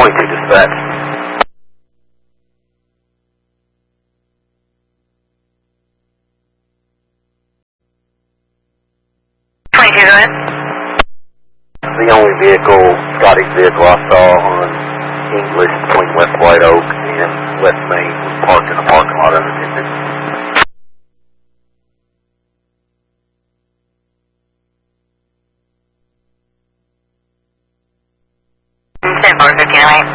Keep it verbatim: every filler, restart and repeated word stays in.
twenty-two dispatch. twenty-two, go ahead. The only vehicle, Scotty's vehicle I saw on English between West White Oak and West Main was parked in a parking lot unattended. ten four, fifteen oh eight.